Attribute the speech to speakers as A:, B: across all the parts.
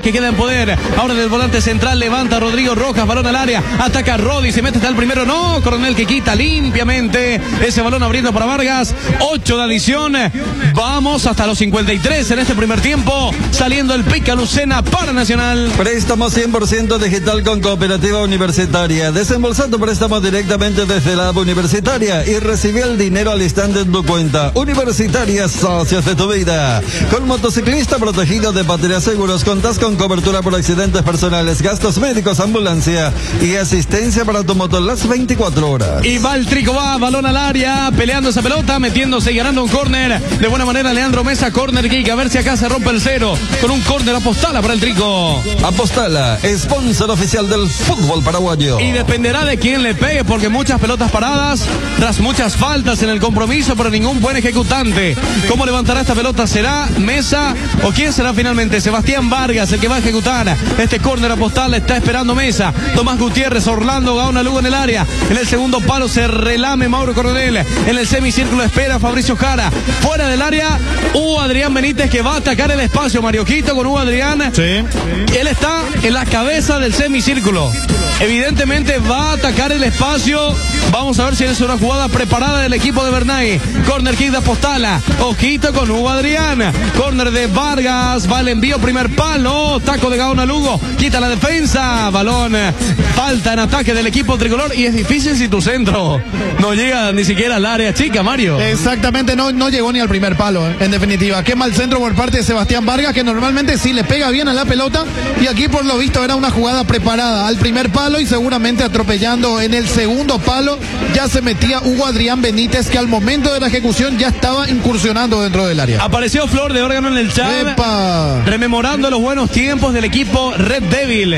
A: que queda en poder. Ahora del volante central levanta Rodrigo Rojas, balón al área, ataca Rodi, se mete hasta el primero, no, Coronel que quita limpiamente ese balón abriendo para Vargas. 8 de adición, vamos hasta los 53 en este primer tiempo, saliendo el Pica Lucena para Nacional.
B: Préstamo 100% digital con Cooperativa Universitaria. Desembolsa tu préstamo directamente desde la app universitaria y recibe el dinero al instante en tu cuenta. Universitaria, socios de tu vida. Con motociclista protegido de Patria Seguros, contás con cobertura por accidentes personales, gastos médicos, ambulancia y asistencia para tu moto las 24 horas.
A: Y va el Trico, va, balón al área, peleando esa pelota, metiéndose y ganando un córner. De buena manera Leandro Mesa, córner kick, a ver si acá se rompe el cero. Con un córner Apostala para el Trico.
B: Apostala, sponsor oficial del fútbol paraguayo.
A: Y dependerá de quién le pegue, porque muchas pelotas paradas, tras muchas faltas en el compromiso, pero ningún buen ejecutante. ¿Cómo levantará esta pelota? ¿Será Mesa o quién será finalmente? Sebastián Vargas el que va a ejecutar este córner Apostala. Está esperando Mesa. Tomás Gutiérrez, Orlando Gaona Lugo en el área. En el segundo palo se relame Mauro Coronel. En el semicírculo espera Fabricio Jara. Fuera del área, Hugo Adrián Benítez que va a atacar el espacio. Mario Quito con Hugo Adrián.
C: Sí.
A: Él está en la cabeza del semicírculo. Evidentemente va a atacar el espacio. Vamos a ver si es una jugada preparada del equipo de Bernay. Corner kick de Apostala. Ojito con Hugo Adrián. Corner de Vargas. Va el envío, primer palo. Taco de Gaona Lugo. Quita la defensa. Balón. Falta en ataque del equipo tricolor. Y es difícil si tu centro no llega ni siquiera al área chica, Mario.
C: Exactamente, no llegó ni al primer palo, en definitiva. Qué mal centro por parte de Sebastián Vargas, que normalmente sí le pega bien a la pelota. Y aquí por lo visto era una jugada preparada al primer palo y seguramente atropellando en el segundo palo. Ya se metía Hugo Adrián Benítez, que al momento de la ejecución ya estaba incursionando dentro del área.
A: Apareció Flor de Órgano en el chat.
C: ¡Epa!
A: Rememorando los buenos tiempos del equipo Red Devil.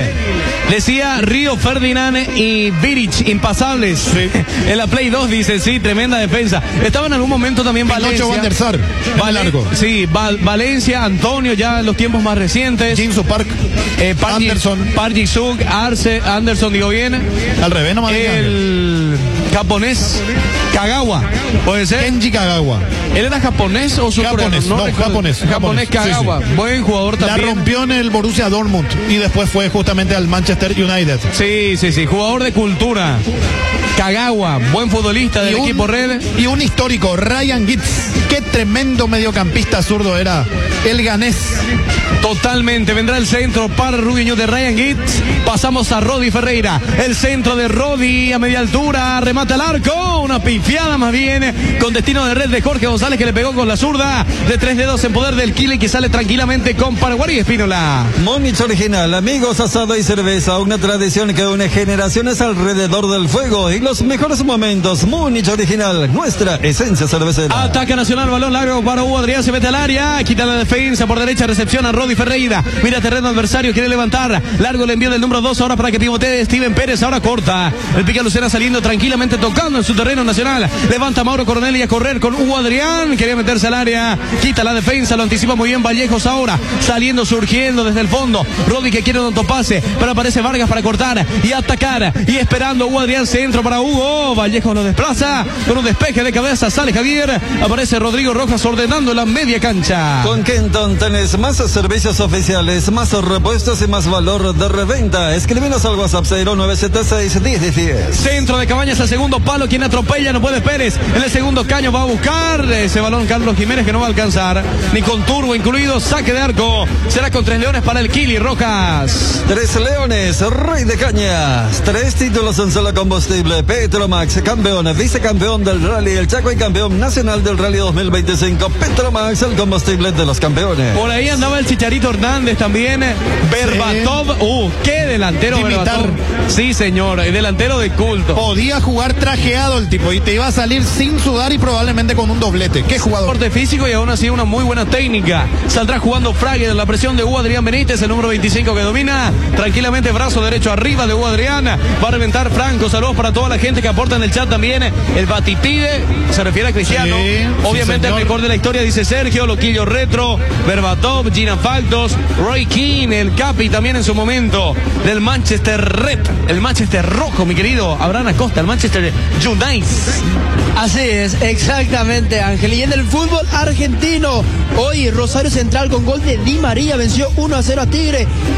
A: Decía Río Ferdinand y Virich, impasables.
C: Sí.
A: En la Play 2 dice, sí, tremenda defensa. Estaba en algún momento también Valencia.
C: Van der Sar, largo.
A: Sí, Valencia, Antonio, ya en los tiempos más recientes.
C: Jinsu Park, Anderson.
A: Park Ji-suk, Arce, Anderson, digo bien.
C: Al revés, no me
A: el japonés Kagawa, puede ser.
C: Kenji Kagawa.
A: ¿Él era japonés o surcoreano? Japonés Kagawa, sí, sí. Buen jugador también.
C: La rompió en el Borussia Dortmund y después fue justamente al Manchester United.
A: Sí, jugador de cultura. Kagawa, buen futbolista del equipo Red.
C: Y un histórico, Ryan Giggs. Qué tremendo mediocampista zurdo era el ganés.
A: Totalmente, vendrá el centro para Rubiño de Ryan Giggs. Pasamos a Rodi Ferreira. El centro de Rodi a media altura. Remata al arco. Una pifiada más bien. Con destino de red de Jorge González, que le pegó con la zurda. De 3 dedos en poder del Kile, que sale tranquilamente con Paraguay y Espínola.
B: Múnich Original, amigos, asado y cerveza. Una tradición que une generaciones alrededor del fuego. Y los mejores momentos. Múnich Original, nuestra esencia cervecera.
A: Ataca Nacional, balón largo para Hugo Adrián. Se mete al área. Quita la defensa por derecha. Recepción a Rodi Ferreira. Mira terreno adversario. Quiere levantar. Largo el envío del número 2. Ahora para que pivotee Steven Pérez. Ahora corta. El Pica Lucena saliendo tranquilamente, tocando en su terreno Nacional. Levanta Mauro Coronel y a correr con Hugo Adrián. Quería meterse al área. Quita la defensa. Lo anticipa muy bien Vallejos ahora. Saliendo, surgiendo desde el fondo. Rodi que quiere un autopase. Pero aparece Vargas para cortar y atacar. Y esperando Hugo Adrián. Centro para Hugo. Vallejos lo desplaza. Con un despeje de cabeza. Sale Javier. Aparece Rodrigo Rojas ordenando la media cancha.
B: Con Kenton tenés más servicios oficiales, más repuestos y más valor de reventa. Escríbenos al WhatsApp 0976-1010.
A: Centro de Cabañas al segundo palo. Quien atropella no puede Pérez. En el segundo caño va a buscar ese balón Carlos Jiménez, que no va a alcanzar. Ni con turbo incluido. Saque de arco. Será con 3 leones para el Kili Rojas.
B: 3 leones, rey de cañas. 3 títulos en solo combustible. Petromax, campeón, vicecampeón del Rally El Chaco y campeón nacional del Rally 2025. Petromax, el combustible de los campeones.
A: Por ahí andaba el Chicharito Hernández también. Berbatov. Qué delantero Berbatov. Sí, señor, el delantero de culto.
C: Podía jugar trajeado el tipo y te iba a salir sin sudar y probablemente con un doblete. Qué jugador.
A: Porte físico y aún así una muy buena técnica. Saldrá jugando Frague, la presión de Hugo Adrián Benítez, el número 25 que domina. Tranquilamente, brazo derecho arriba de Hugo Adrián. Va a reventar Franco. Saludos para toda la gente que aporta en el chat también. El Batipide se refiere a Cristiano.
C: Sí,
A: obviamente el mejor de la historia, dice Sergio. Loquillo Retro, Berbatov, Gina Faltos, Roy Keane, el Capi también en su momento del Manchester Red, el Manchester Rojo, mi querido Abraham Acosta, el Manchester United.
D: Así es, exactamente, Ángel. Y en el fútbol argentino, hoy Rosario Central con gol de Di María venció 1-0 a Tigre.